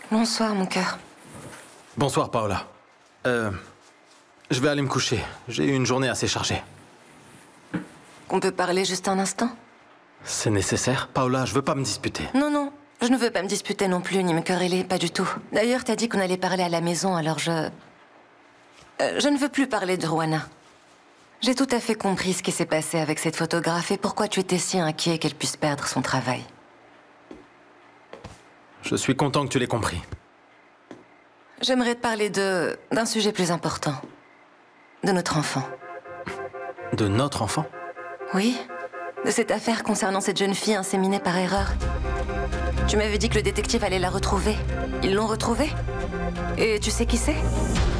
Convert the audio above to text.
Bonsoir, mon cœur. Bonsoir, Paola. Je vais aller me coucher. J'ai eu une journée assez chargée. On peut parler juste un instant? C'est nécessaire? Paola, je veux pas me disputer. Non, non. Je ne veux pas me disputer non plus, ni me quereller, pas du tout. D'ailleurs, t'as dit qu'on allait parler à la maison, alors je ne veux plus parler de Rowana. J'ai tout à fait compris ce qui s'est passé avec cette photographe et pourquoi tu étais si inquiet qu'elle puisse perdre son travail. Je suis content que tu l'aies compris. J'aimerais te parler d'un sujet plus important. De notre enfant. De notre enfant? Oui, de cette affaire concernant cette jeune fille inséminée par erreur. Tu m'avais dit que le détective allait la retrouver. Ils l'ont retrouvée? Et tu sais qui c'est?